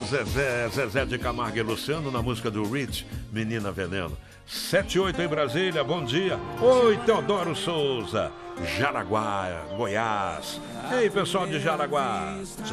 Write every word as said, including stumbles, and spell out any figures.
Zezé, Zezé de Camargo e Luciano na música do Rich, Menina Veneno. sete e oito em Brasília, bom dia. Oi, Teodoro Souza, Jaraguá, Goiás. Ei, pessoal de Jaraguá.